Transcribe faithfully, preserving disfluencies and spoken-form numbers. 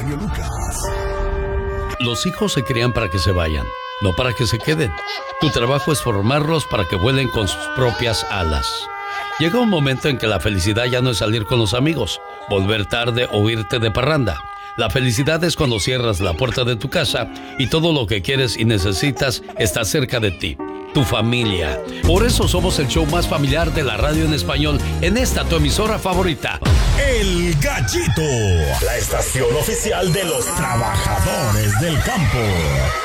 genio Lucas. Los hijos se crían para que se vayan, no para que se queden. Tu trabajo es formarlos para que vuelen con sus propias alas. Llega un momento en que la felicidad ya no es salir con los amigos, volver tarde o irte de parranda. La felicidad es cuando cierras la puerta de tu casa y todo lo que quieres y necesitas está cerca de ti. Tu familia. Por eso somos el show más familiar de la radio en español en esta tu emisora favorita. El Gallito, la estación oficial de los trabajadores del campo.